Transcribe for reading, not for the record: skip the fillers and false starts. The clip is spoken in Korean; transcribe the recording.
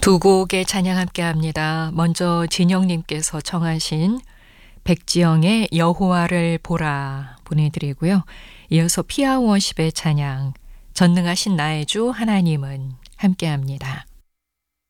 두 곡의 찬양 함께 합니다. 먼저 진영님께서 청하신 백지영의 여호와를 보라 보내드리고요. 이어서 피아워십의 찬양 전능하신 나의 주 하나님은 함께 합니다.